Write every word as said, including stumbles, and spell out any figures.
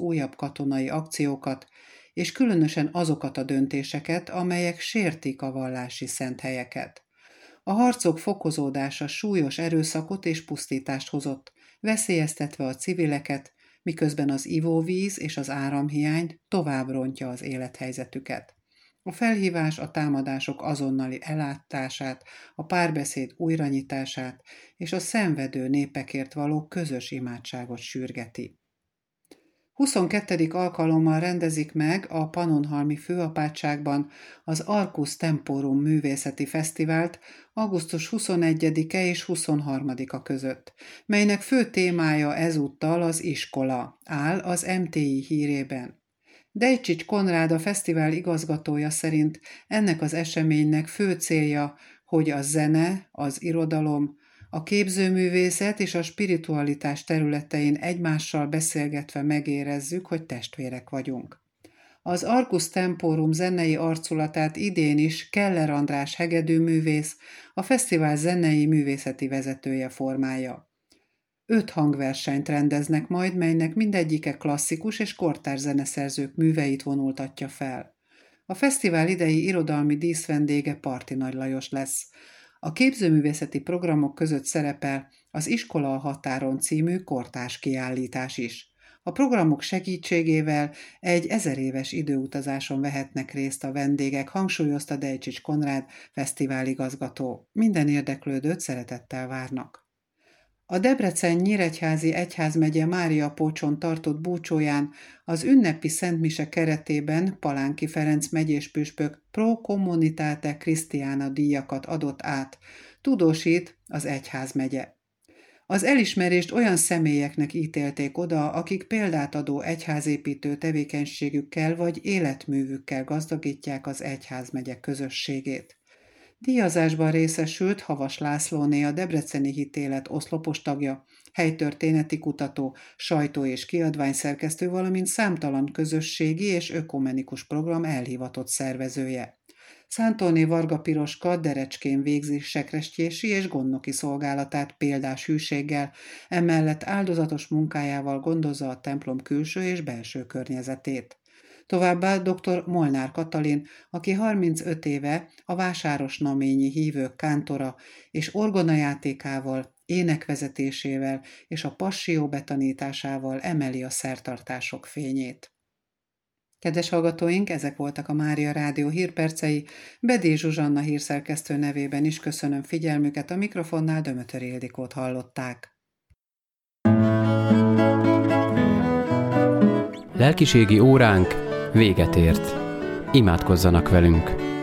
újabb katonai akciókat, és különösen azokat a döntéseket, amelyek sértik a vallási szent helyeket. A harcok fokozódása súlyos erőszakot és pusztítást hozott, veszélyeztetve a civileket, miközben az ivóvíz és az áramhiány tovább rontja az élethelyzetüket. A felhívás a támadások azonnali ellátását, a párbeszéd újranyitását és a szenvedő népekért való közös imádságot sürgeti. huszonkettedik alkalommal rendezik meg a Pannonhalmi Főapátságban az Arcus Temporum művészeti fesztivált augusztus huszonegyedike és huszonharmadika között, melynek fő témája ezúttal az iskola, áll az em té i hírében. Dejcsics Konrád, a fesztivál igazgatója szerint ennek az eseménynek fő célja, hogy a zene, az irodalom, a képzőművészet és a spiritualitás területein egymással beszélgetve megérezzük, hogy testvérek vagyunk. Az Arcus Temporum zenei arculatát idén is Keller András hegedűművész, a fesztivál zenei művészeti vezetője formálja. Öt hangversenyt rendeznek majd, melynek mindegyike klasszikus és kortárs zeneszerzők műveit vonultatja fel. A fesztivál idei irodalmi díszvendége Parti Nagy Lajos lesz. A képzőművészeti programok között szerepel az Iskola a határon című kortárs kiállítás is. A programok segítségével egy ezeréves időutazáson vehetnek részt a vendégek, hangsúlyozta Dejcsics Konrád fesztiváligazgató. Minden érdeklődőt szeretettel várnak. A Debrecen-Nyíregyházi Egyházmegye Máriapócson tartott búcsóján az ünnepi szentmise keretében Palánki Ferenc megyés püspök Pro Communitate Christiana díjakat adott át, tudósít az egyházmegye. Az elismerést olyan személyeknek ítélték oda, akik példát adó egyházépítő tevékenységükkel vagy életművükkel gazdagítják az egyházmegye közösségét. Díjazásban részesült Havas Lászlóné, a Debreceni Hitélet oszlopos tagja, helytörténeti kutató, sajtó- és kiadványszerkesztő, valamint számtalan közösségi és ökumenikus program elhivatott szervezője. Szántóné Varga Piroska Derecskén végzi sekrestjési és gondnoki szolgálatát példás hűséggel, emellett áldozatos munkájával gondozza a templom külső és belső környezetét. Továbbá dr. Molnár Katalin, aki harmincöt éve a vásárosnaményi hívők kántora, és orgonajátékával, énekvezetésével és a passzió betanításával emeli a szertartások fényét. Kedves hallgatóink, ezek voltak a Mária Rádió hírpercei. Bedé Zsuzsanna hírszerkesztő nevében is köszönöm figyelmüket, a mikrofonnál Dömötör Ildikót hallották. Lelkiségi óránk véget ért. Imádkozzanak velünk!